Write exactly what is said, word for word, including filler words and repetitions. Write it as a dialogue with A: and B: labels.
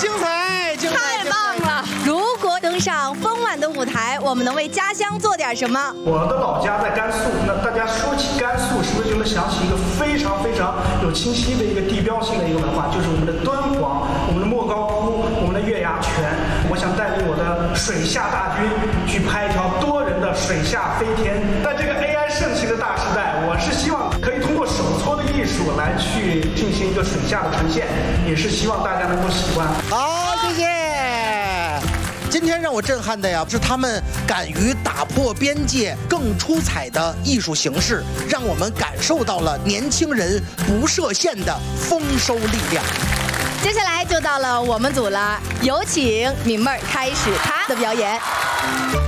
A: 精彩，精彩，
B: 太棒了！如果登上丰满的舞台，我们能为家乡做点什么？
C: 我的老家在甘肃，那大家说起甘肃，是不是就能想起一个非常非常有清晰的一个地标性的一个文化，就是我们的敦煌、我们的莫高窟、我们的月牙泉。我想带领我的水下大军去拍一条多人的水下飞天。在这个 A I 盛行的大时代，我是希望可以通过手搓的艺术来去进行一个水下的呈现，也是希望大家能够喜欢。
A: 好，谢谢。今天让我震撼的呀，是他们敢于打破边界、更出彩的艺术形式，让我们感受到了年轻人不设限的丰收力量。
B: 接下来就到了我们组了，有请敏妹儿开始她的表演。